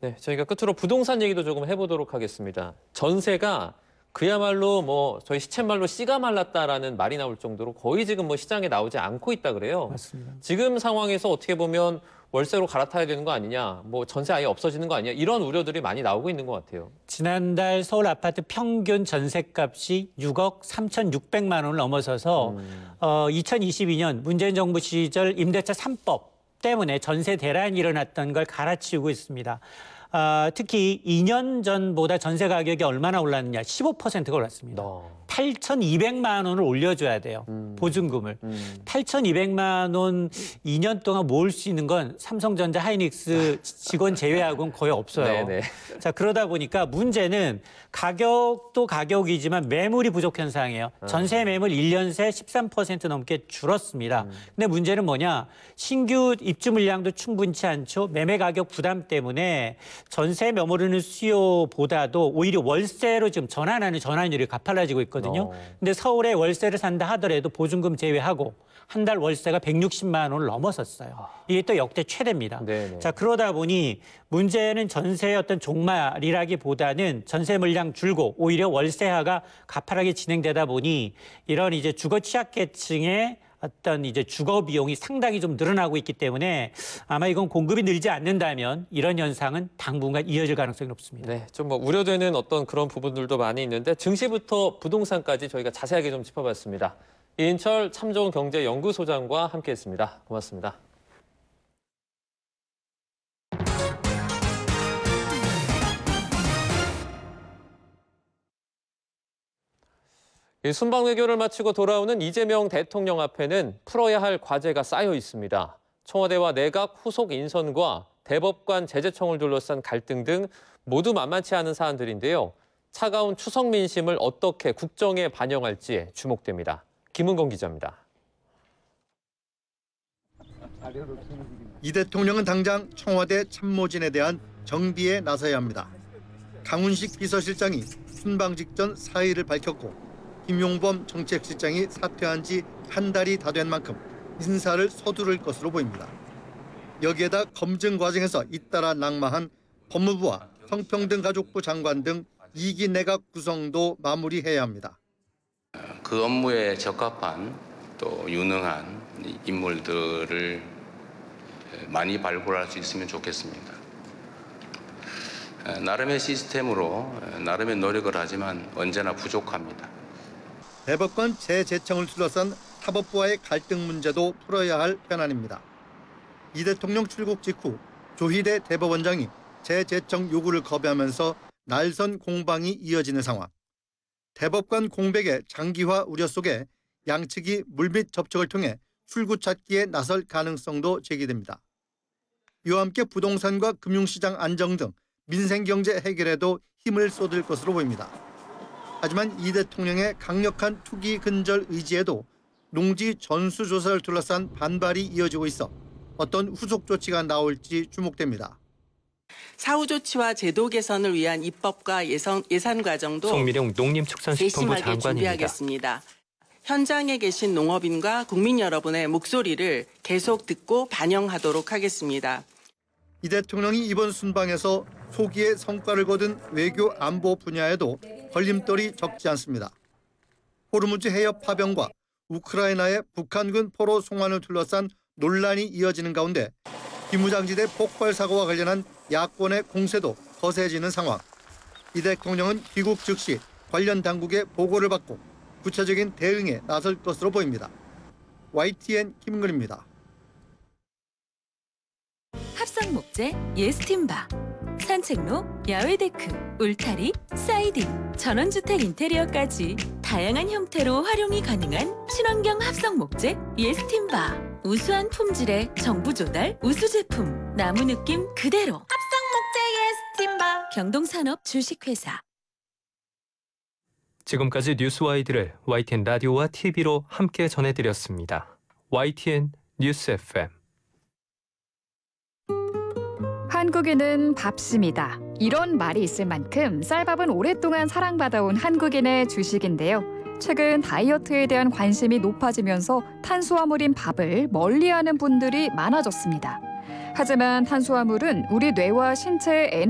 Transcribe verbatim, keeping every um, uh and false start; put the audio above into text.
네, 저희가 끝으로 부동산 얘기도 조금 해보도록 하겠습니다. 전세가 그야말로 뭐 저희 시쳇말로 씨가 말랐다라는 말이 나올 정도로 거의 지금 뭐 시장에 나오지 않고 있다 그래요. 맞습니다. 지금 상황에서 어떻게 보면 월세로 갈아타야 되는 거 아니냐, 뭐 전세 아예 없어지는 거 아니냐, 이런 우려들이 많이 나오고 있는 것 같아요. 지난달 서울 아파트 평균 전세값이 육억 삼천육백만 원을 넘어서서 음. 어, 이천이십이 년 문재인 정부 시절 임대차 삼 법 때문에 전세 대란이 일어났던 걸 갈아치우고 있습니다. 어, 특히 이 년 전보다 전세 가격이 얼마나 올랐느냐, 십오 퍼센트가 올랐습니다. 어. 팔천이백만 원을 올려줘야 돼요. 음. 보증금을. 음. 팔천이백만 원 이 년 동안 모을 수 있는 건 삼성전자, 하이닉스 직원 제외하고는 거의 없어요. 네네. 자, 그러다 보니까 문제는 가격도 가격이지만 매물이 부족 현상이에요. 음. 전세 매물 일 년 새 십삼 퍼센트 넘게 줄었습니다. 음. 근데 문제는 뭐냐? 신규 입주 물량도 충분치 않죠. 매매 가격 부담 때문에 전세 머무르는 수요보다도 오히려 월세로 지금 전환하는 전환율이 가팔라지고 있거든요. 어. 근데 서울에 월세를 산다 하더라도 보증금 제외하고 한 달 월세가 백육십만 원을 넘어섰어요. 이게 또 역대 최대입니다. 네네. 자, 그러다 보니 문제는 전세의 어떤 종말이라기보다는 전세 물량 줄고 오히려 월세화가 가파르게 진행되다 보니 이런 이제 주거 취약계층의 어떤 이제 주거 비용이 상당히 좀 늘어나고 있기 때문에 아마 이건 공급이 늘지 않는다면 이런 현상은 당분간 이어질 가능성이 높습니다. 네, 좀 뭐 우려되는 어떤 그런 부분들도 많이 있는데 증시부터 부동산까지 저희가 자세하게 좀 짚어봤습니다. 이인철 참좋은경제연구소장과 함께했습니다. 고맙습니다. 이 순방 외교를 마치고 돌아오는 이재명 대통령 앞에는 풀어야 할 과제가 쌓여 있습니다. 청와대와 내각 후속 인선과 대법관 제재청을 둘러싼 갈등 등 모두 만만치 않은 사안들인데요. 차가운 추석 민심을 어떻게 국정에 반영할지 주목됩니다. 김은건 기자입니다. 이 대통령은 당장 청와대 참모진에 대한 정비에 나서야 합니다. 강훈식 비서실장이 순방 직전 사의를 밝혔고 김용범 정책실장이 사퇴한 지 한 달이 다 된 만큼 인사를 서두를 것으로 보입니다. 여기에다 검증 과정에서 잇따라 낙마한 법무부와 성평등가족부 장관 등 이 기 내각 구성도 마무리해야 합니다. 그 업무에 적합한 또 유능한 인물들을 많이 발굴할 수 있으면 좋겠습니다. 나름의 시스템으로 나름의 노력을 하지만 언제나 부족합니다. 대법관 재제청을 둘러싼 사법부와의 갈등 문제도 풀어야 할 현안입니다. 이 대통령 출국 직후 조희대 대법원장이 재제청 요구를 거부하면서 날선 공방이 이어지는 상황. 대법관 공백의 장기화 우려 속에 양측이 물밑 접촉을 통해 출구 찾기에 나설 가능성도 제기됩니다. 이와 함께 부동산과 금융시장 안정 등 민생경제 해결에도 힘을 쏟을 것으로 보입니다. 하지만 이 대통령의 강력한 투기 근절 의지에도 농지 전수조사를 둘러싼 반발이 이어지고 있어 어떤 후속 조치가 나올지 주목됩니다. 사후 조치와 제도 개선을 위한 입법과 예산, 예산 과정도 송미령 농림축산식품부 장관입니다. 준비하겠습니다. 현장에 계신 농업인과 국민 여러분의 목소리를 계속 듣고 반영하도록 하겠습니다. 이 대통령이 이번 순방에서 소기의 성과를 거둔 외교 안보 분야에도 걸림돌이 적지 않습니다. 호르무즈 해협 파병과 우크라이나의 북한군 포로 송환을 둘러싼 논란이 이어지는 가운데 비무장지대 폭발 사고와 관련한 야권의 공세도 거세지는 상황. 이 대통령은 귀국 즉시 관련 당국의 보고를 받고 구체적인 대응에 나설 것으로 보입니다. 와이티엔 김근입니다. 합성목재 예스팀바, 산책로, 야외데크, 울타리, 사이딩, 전원주택 인테리어까지 다양한 형태로 활용이 가능한 친환경 합성목재 예스팀바. 우수한 품질의 정부 조달 우수 제품, 나무 느낌 그대로. 합성목재 예스팀바. 경동산업 주식회사. 지금까지 뉴스와이드를 와이티엔 라디오와 티비로 함께 전해드렸습니다. 와이티엔 뉴스 에프엠. 한국인은 밥심이다. 이런 말이 있을 만큼 쌀밥은 오랫동안 사랑받아온 한국인의 주식인데요. 최근 다이어트에 대한 관심이 높아지면서 탄수화물인 밥을 멀리하는 분들이 많아졌습니다. 하지만 탄수화물은 우리 뇌와 신체의 에너지